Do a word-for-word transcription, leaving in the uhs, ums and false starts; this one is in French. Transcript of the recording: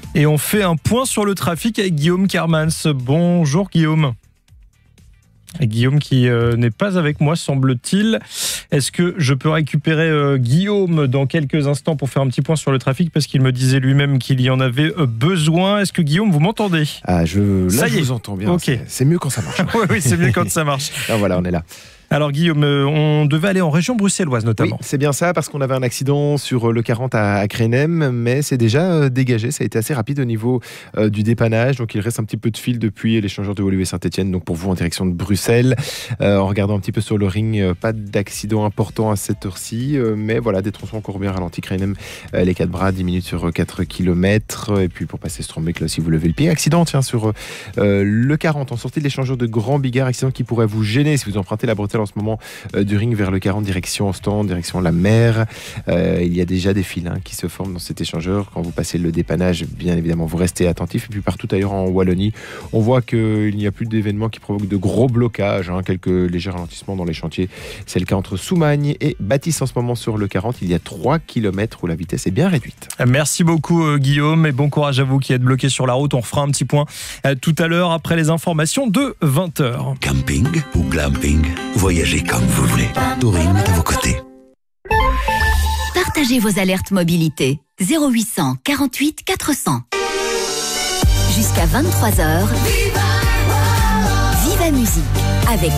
Et on fait un point sur le trafic avec Guillaume Kermans. Bonjour Guillaume. Guillaume qui euh, n'est pas avec moi, semble-t-il. Est-ce que je peux récupérer euh, Guillaume dans quelques instants pour faire un petit point sur le trafic, parce qu'il me disait lui-même qu'il y en avait euh, besoin. Est-ce que Guillaume, vous m'entendez ? Ah, je, là, Ça y je est. vous entends bien. Okay. C'est, c'est mieux quand ça marche. oui, oui, c'est mieux quand ça marche. Ah, voilà, on est là. Alors Guillaume, on devait aller en région bruxelloise notamment. Oui, c'est bien ça, parce qu'on avait un accident sur le quarante à, à Crénem, mais c'est déjà euh, dégagé. Ça a été assez rapide au niveau euh, du dépannage. Donc il reste un petit peu de fil depuis l'échangeur de Woluwe Saint-Etienne. Donc pour vous en direction de Bruxelles, euh, en regardant un petit peu sur le ring, euh, pas d'accident important à cette heure-ci, euh, mais voilà, des tronçons encore bien ralentis. Crénem, euh, les quatre bras, dix minutes sur quatre kilomètres. Et puis pour passer Strombeek, là, si vous levez le pied, accident tiens sur euh, le quarante en sortie de l'échangeur de Grand Bigard, accident qui pourrait vous gêner si vous empruntez la bretelle en ce moment euh, du ring vers le quarante, direction Ostende, direction la mer. Euh, il y a déjà des fils hein, qui se forment dans cet échangeur. Quand vous passez le dépannage, bien évidemment, vous restez attentif. Et puis partout ailleurs en Wallonie, on voit qu'il n'y a plus d'événements qui provoquent de gros blocages, hein, quelques légers ralentissements dans les chantiers. C'est le cas entre Soumagne et Bâtisse en ce moment sur le quarante. Il y a trois kilomètres où la vitesse est bien réduite. Merci beaucoup euh, Guillaume, et bon courage à vous qui êtes bloqués sur la route. On refera un petit point euh, tout à l'heure après les informations de vingt heures. Camping ou glamping, voyagez comme vous voulez. Touring est à vos côtés. Partagez vos alertes mobilité. zéro huit cent quarante-huit quatre cents. Jusqu'à vingt-trois heures. Viva Musique avec